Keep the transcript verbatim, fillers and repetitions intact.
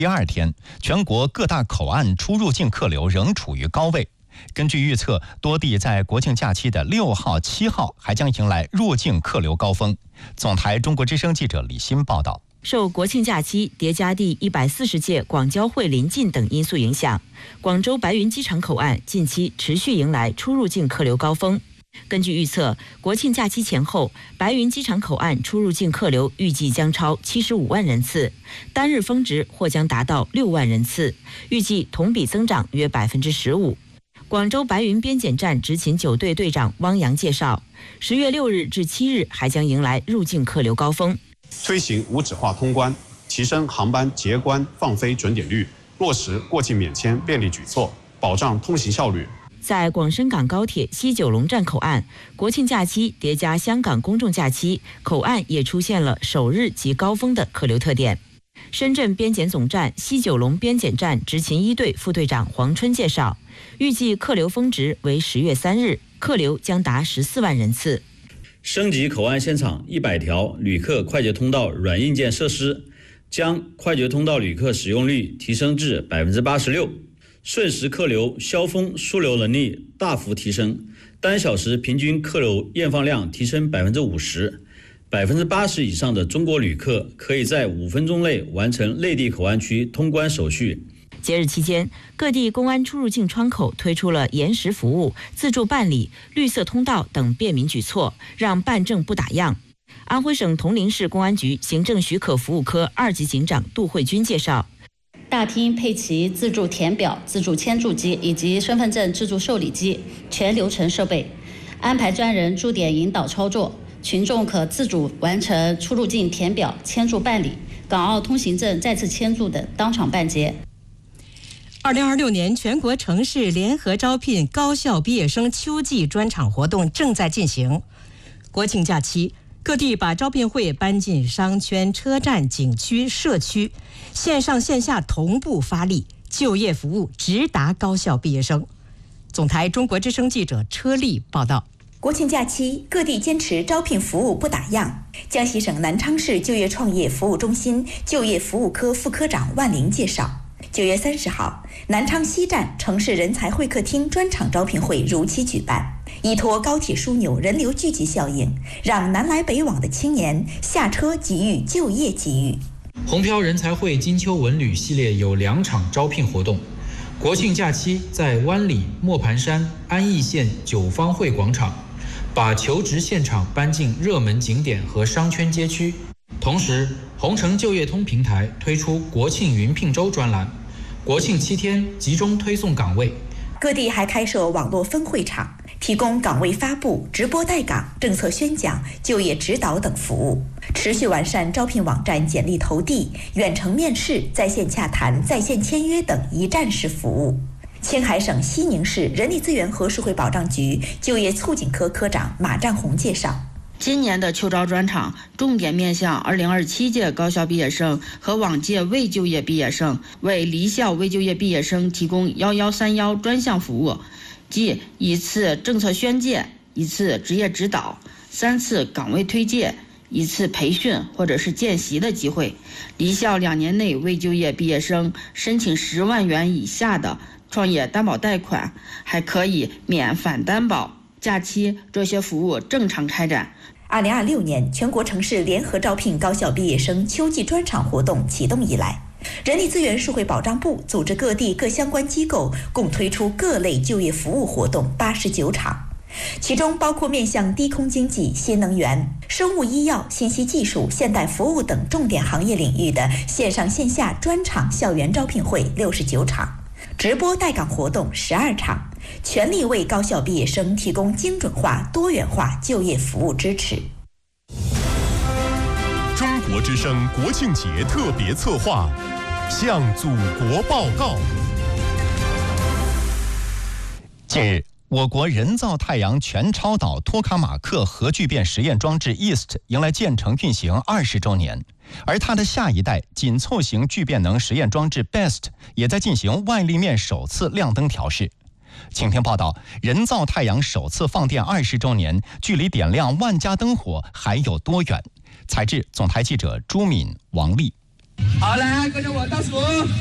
第二天，全国各大口岸出入境客流仍处于高位。根据预测，多地在国庆假期的六号、七号还将迎来入境客流高峰。总台中国之声记者李欣报道。 受国庆假期叠加第一百四十届广交会临近等因素影响，广州白云机场口岸近期持续迎来出入境客流高峰。根据预测，国庆假期前后，白云机场口岸出入境客流预计将超七十五万人次，单日峰值或将达到六万人次，预计同比增长约百分之十五。广州白云边检站执勤九队队长汪洋介绍，十月六日至七日还将迎来入境客流高峰。 推行无纸化通关，提升航班结关放飞准点率，落实过境免签便利举措，保障通行效率。 在广深港高铁西九龙站口岸，国庆假期叠加香港公众假期，口岸也出现了首日及高峰的客流特点。深圳边检总站西九龙边检站执勤一队副队长黄春介绍，预计客流峰值为十月三日，客流将达十四万人次。 升级口岸现场一百条旅客快捷通道软硬件设施，将快捷通道旅客使用率提升至 百分之八十六， 瞬时客流消峰枢流能力大幅提升，单小时平均客流验放量提升 百分之五十， 百分之八十 以上的中国旅客可以在五分钟内完成内地口岸区通关手续。 节日期间，各地公安出入境窗口推出了延时服务、自助办理、绿色通道等便民举措，让办证不打烊。安徽省铜陵市公安局行政许可服务科二级警长杜慧君介绍， 大厅配齐自助填表、自助签注机以及身份证自助受理机全流程设备，安排专人驻点引导操作，群众可自主完成出入境填表、签注办理、港澳通行证再次签注等当场办结。 二零二六年全国城市联合招聘高校毕业生秋季专场活动正在进行。国庆假期，各地把招聘会搬进商圈、车站、景区、社区，线上线下同步发力，就业服务直达高校毕业生。总台中国之声记者车丽报道。 国庆假期，各地坚持招聘服务不打烊。江西省南昌市就业创业服务中心就业服务科副科长万玲介绍，九月三十号，南昌西站城市人才会客厅专场招聘会如期举办，依托高铁枢纽人流聚集效应，让南来北往的青年下车给予就业机遇。 红漂人才会金秋文旅系列有两场招聘活动，国庆假期在湾里、磨盘山、安义县九方会广场，把求职现场搬进热门景点和商圈街区。同时，红城就业通平台推出国庆云聘周专栏，国庆七天集中推送岗位。 各地还开设网络分会场，提供岗位发布、直播带岗、政策宣讲、就业指导等服务，持续完善招聘网站简历投递、远程面试、在线洽谈、在线签约等一站式服务。青海省西宁市人力资源和社会保障局就业促进科科长马占红介绍， 今年的秋招专场重点面向二零二七届高校毕业生和往届未就业毕业生，为离校未就业毕业生提供一一三一专项服务，即一次政策宣介、一次职业指导、三次岗位推介、一次培训或者是见习的机会。离校两年内未就业毕业生申请十万元以下的创业担保贷款，还可以免返担保。假期这些服务正常开展。 二零二六年全国城市联合招聘高校毕业生秋季专场活动启动以来，人力资源社会保障部组织各地各相关机构共推出各类就业服务活动八十九场，其中包括面向低空经济、新能源、生物医药、信息技术、现代服务等重点行业领域的线上线下专场校园招聘会六十九场，直播带岗活动十二场，全力为高校毕业生提供精准化、多元化就业服务支持。 中国之声国庆节特别策划，向祖国报告。 近日，我国人造太阳全超导托卡马克核聚变实验装置 East 迎来建成运行二十周年，而它的下一代紧凑型聚变能实验装置 Best 也在进行外立面首次亮灯调试。请听报道，人造太阳首次放电二十周年，距离点亮万家灯火还有多远？采制总台记者朱敏、王丽。 好，来跟着我倒数。